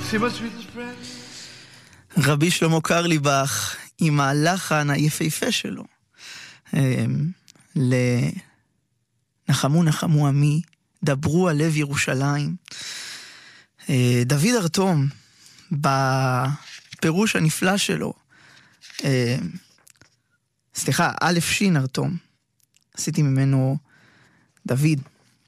See my sweetest friend. רבי שלמה קרליבך עם הלחן היפהפה שלו. לנחמו נחמו עמי, דברו על לב ירושלים. דוד ארתום, בפירוש הנפלא שלו, א' שין ארתום, עשיתי ממנו דוד.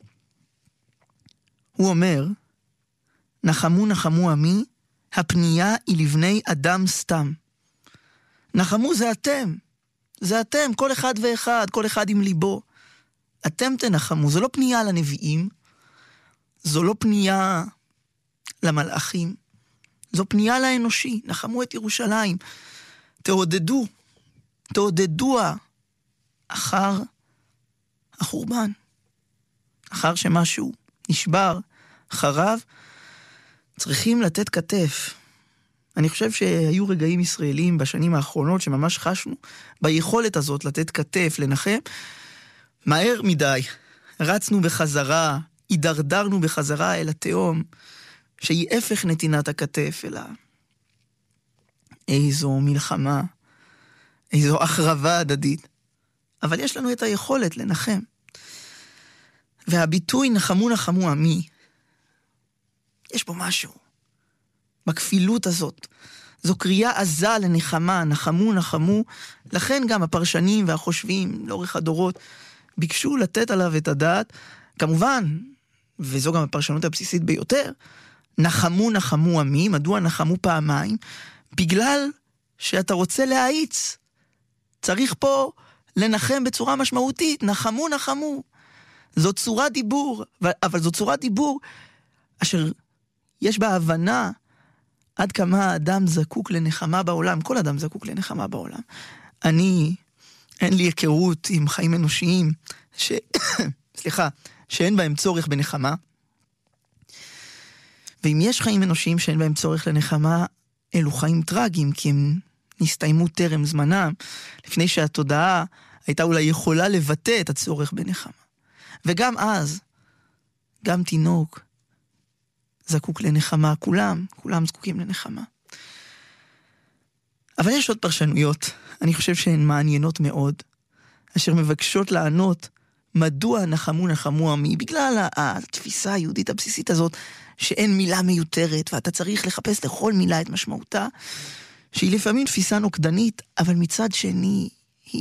הוא אומר, נחמו נחמו עמי, הפנייה היא לבני אדם סתם. נחמו זה אתם. זה אתם, כל אחד ואחד, כל אחד עם ליבו. אתם תנחמו, זו לא פנייה לנביאים, זו לא פנייה למלאכים, זו פנייה לאנושי. נחמו את ירושלים. תעודדו אחר החורבן. אחר שמשהו נשבר, חרב, צריכים לתת כתף. אני חושב שהיו רגעים ישראלים בשנים האחרונות שממש חשנו ביכולת הזאת לתת כתף, לנחם. מהר מדי, רצנו בחזרה, הידרדרנו בחזרה אל התהום, שהיא הפך נתינת הכתף אלה. איזו מלחמה, איזו החרבה הדדית. אבל יש לנו את היכולת לנחם. והביטוי נחמו נחמו עמי, יש בו משהו. בכפילות הזאת. זו קריאה עזה לנחמה, נחמו נחמו. לכן גם הפרשנים והחושבים לאורך הדורות ביקשו לתת עליו את הדעת. כמובן, וזו גם הפרשנות הבסיסית ביותר, נחמו נחמו עמי. מדוע נחמו פעמיים? בגלל שאתה רוצה להאיץ. צריך פה לנחם בצורה משמעותית. נחמו נחמו. זו צורת דיבור, אבל זו צורת דיבור אשר יש בה הבנה עד כמה האדם זקוק לנחמה בעולם. כל אדם זקוק לנחמה בעולם. אין לי היכרות עם חיים אנושיים שאין בהם צורך בנחמה. ואם יש חיים אנושיים שאין בהם צורך לנחמה, אלו חיים טרגיים, כי הם נסתיימו טרם זמנם, לפני שהתודעה הייתה אולי יכולה לבטא את הצורך בנחמה. וגם אז, גם תינוק זקוק לנחמה, כולם זקוקים לנחמה. אבל יש עוד פרשנויות, אני חושב שהן מעניינות מאוד, אשר מבקשות לענות מדוע נחמו נחמו עמי, בגלל התפיסה היהודית הבסיסית הזאת, שאין מילה מיותרת, ואתה צריך לחפש לכל מילה את משמעותה, שהיא לפעמים תפיסה נוקדנית, אבל מצד שני,